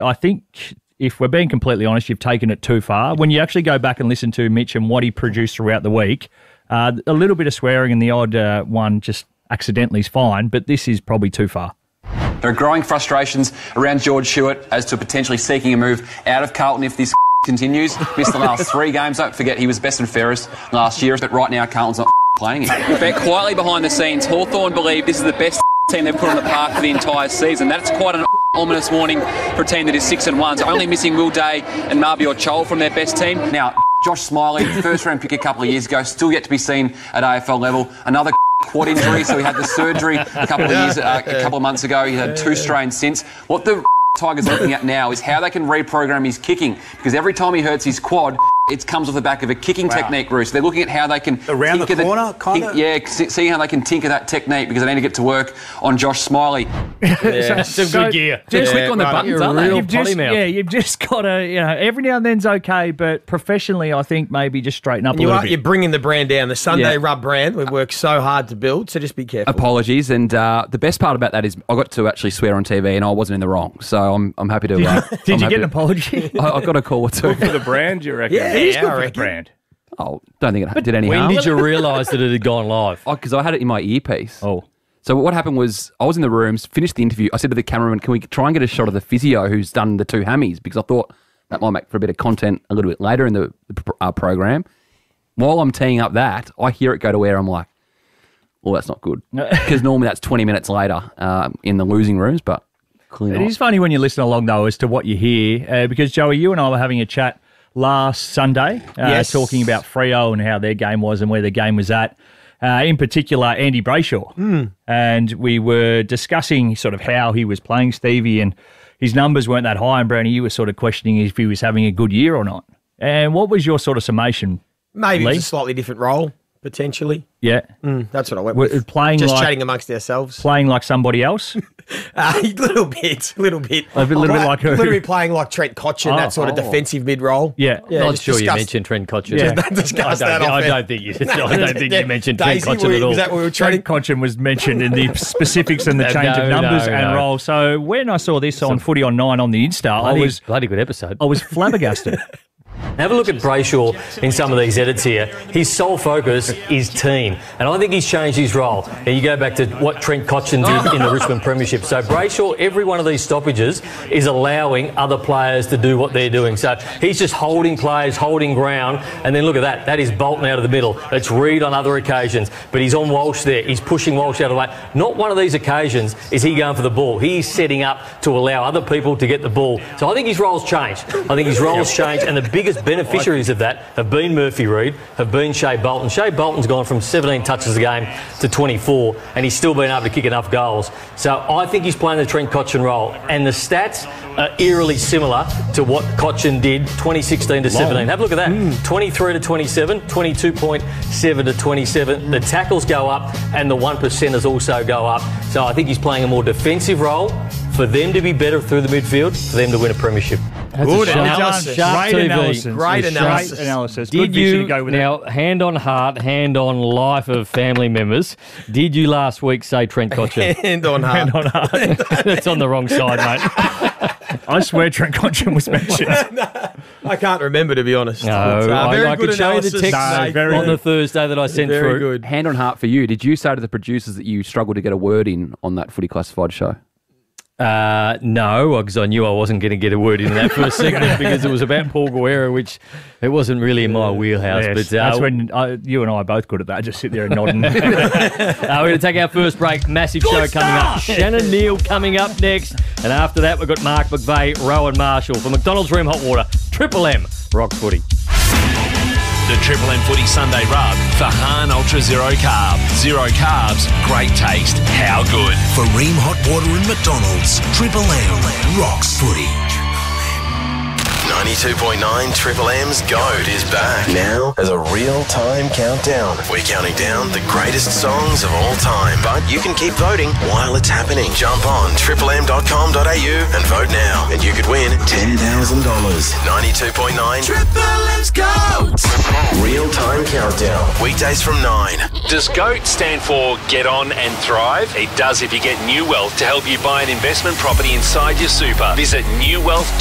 I think if we're being completely honest, you've taken it too far. When you actually go back and listen to Mitch and what he produced throughout the week, a little bit of swearing and the odd one just accidentally is fine, but this is probably too far. There are growing frustrations around George Stewart as to potentially seeking a move out of Carlton if this continues. Missed the last 3 games. Don't forget he was best and fairest last year, but right now Carlton's not playing him. But quietly behind the scenes, Hawthorn believe this is the best team they've put on the park for the entire season. That's quite an ominous warning for a team that is 6-1. So only missing Will Day and Marbior Chol from their best team. Now, Josh Smiley, first round pick a couple of years ago, still yet to be seen at AFL level. Another quad injury, so he had the surgery a couple of months ago. He had 2 strains since. What the Tigers are looking at now is how they can reprogram his kicking, because every time he hurts his quad, it comes off the back of a kicking technique, Bruce. They're looking at how they can around the corner, kind of. Yeah, see how they can tinker that technique, because they need to get to work on Josh Smiley. Yeah, some good gear. Just quick on the buttons, aren't they? You've just got to, every now and then's okay, but professionally, I think maybe just straighten up a little bit. You're bringing the brand down. The Sunday Rub brand, we've worked so hard to build, so just be careful. Apologies, and the best part about that is I got to actually swear on TV, and I wasn't in the wrong, so I'm happy to. Did you get an apology? I got a call or two. For the brand, you reckon? Yeah, It is good I for the reckon. brand. Oh, don't think it did any When harm. did you realise that it had gone live? Because I had it in my earpiece. Oh. So what happened was I was in the rooms, finished the interview. I said to the cameraman, can we try and get a shot of the physio who's done the 2 hammies? Because I thought that might make for a bit of content a little bit later in the program. While I'm teeing up that, I hear it go to air. I'm like, well, that's not good. Because normally that's 20 minutes later in the losing rooms, but clearly not. It is funny when you listen along, though, as to what you hear, because, Joey, you and I were having a chat last Sunday, talking about Freo and how their game was and where their game was at. In particular, Andy Brayshaw. And we were discussing sort of how he was playing Stevie, and his numbers weren't that high, and Brownie, you were sort of questioning if he was having a good year or not. And what was your sort of summation, Maybe Lee? it's a slightly different role, potentially. Yeah. That's what I went with. Just chatting amongst ourselves. Playing like somebody else? A little bit. A little bit like who? Literally playing like Trent Cotchin, that sort of defensive mid-role. Yeah. Not just sure you discuss- mentioned Trent Cotchin. Yeah. Discuss that off I air. don't think you mentioned Trent Daisy, Cotchin at all. is that what we were trying Trent Cotchin was mentioned in the specifics and the change of No, numbers and no. role. So when I saw this on Footy on 9 on the Insta, Bloody good episode. I was flabbergasted. Have a look at Brayshaw in some of these edits here. His sole focus is team, and I think he's changed his role. And you go back to what Trent Cotchin did in the Richmond Premiership. So Brayshaw, every one of these stoppages is allowing other players to do what they're doing. So he's just holding players, holding ground, and then look at that. That is Bolton out of the middle. It's Reid on other occasions, but he's on Walsh there. He's pushing Walsh out of the way. Not one of these occasions is he going for the ball. He's setting up to allow other people to get the ball. So I think his role's changed. I think his role's changed, and the biggest beneficiaries of that have been Murphy Reid, have been Shea Bolton. Shea Bolton's gone from 17 touches a game to 24, and he's still been able to kick enough goals. So I think he's playing the Trent Cotchin role, and the stats are eerily similar to what Cotchin did 2016 to 17. Have a look at that. 23 to 27, 22.7 to 27. The tackles go up, and the 1%ers also go up. So I think he's playing a more defensive role for them to be better through the midfield, for them to win a premiership. Good analysis. Sharp Great TV. analysis. Great analysis. Great analysis. Did Good vision you, to go with now, hand on heart, hand on life of family members, did you last week say Trent Cotchin? Hand on heart. That's on the wrong side, mate. I swear Trent Cotchin was mentioned. I can't remember, to be honest. No, Very I good could show you the analysis. text No, very on good. the Thursday that I sent Very through. good. Hand on heart for you, did you say to the producers that you struggled to get a word in on that Footy Classified show? No, because I knew I wasn't going to get a word in that first segment because it was about Paul Guerrero, which it wasn't really in my wheelhouse. Yes, but that's when you and I are both good at that. Just sit there and nodding. we're going to take our first break. Massive show coming up. Shannon Neal coming up next. And after that, we've got Mark McVeigh, Rowan Marshall for McDonald's Room Hot Water. Triple M, Rock Footy. The Triple M Footy Sunday Rub for Hahn Ultra Zero Carb. Zero carbs, great taste. How good? For Ream Hot Water and McDonald's, Triple M rocks footy. 92.9 Triple M's GOAT is back. Now, as a real-time countdown. We're counting down the greatest songs of all time. But you can keep voting while it's happening. Jump on triplem.com.au and vote now. And you could win $10,000. 92.9 Triple M's GOAT. Real-time countdown. Weekdays from 9. Does GOAT stand for Get On and Thrive? It does if you get New Wealth to help you buy an investment property inside your super. Visit newwealth.com.